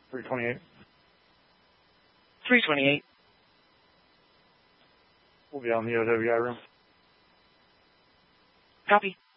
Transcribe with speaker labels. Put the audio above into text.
Speaker 1: 328.
Speaker 2: 328.
Speaker 1: We'll be out in the OWI room.
Speaker 2: Copy.